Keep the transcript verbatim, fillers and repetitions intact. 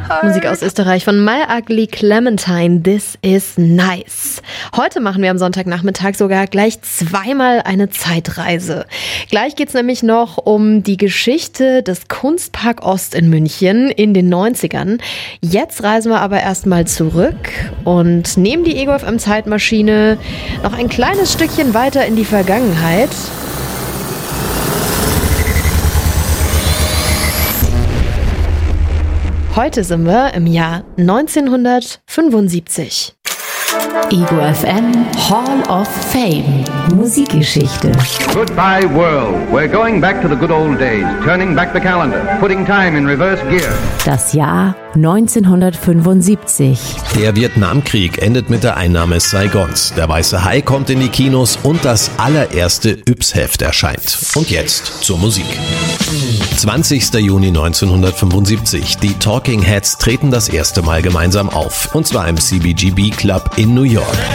Musik aus Österreich von My Ugly Clementine, This is Nice. Heute machen wir am Sonntagnachmittag sogar gleich zweimal eine Zeitreise. Gleich geht's nämlich noch um die Geschichte des Kunstpark Ost in München in den neunzigern. Jetzt reisen wir aber erstmal zurück und nehmen die Ego F M Zeitmaschine noch ein kleines Stückchen weiter in die Vergangenheit. Heute sind wir im Jahr neunzehnhundertfünfundsiebzig. Ego F M Hall of Fame Musikgeschichte. Goodbye world. We're going back to the good old days, turning back the calendar, putting time in reverse gear. Das Jahr neunzehnhundertfünfundsiebzig. Der Vietnamkrieg endet mit der Einnahme Saigons. Der Weiße Hai kommt in die Kinos und das allererste Yps-Heft erscheint. Und jetzt zur Musik. zwanzigster Juni neunzehnhundertfünfundsiebzig. Die Talking Heads treten das erste Mal gemeinsam auf. Und zwar im C B G B Club in New York.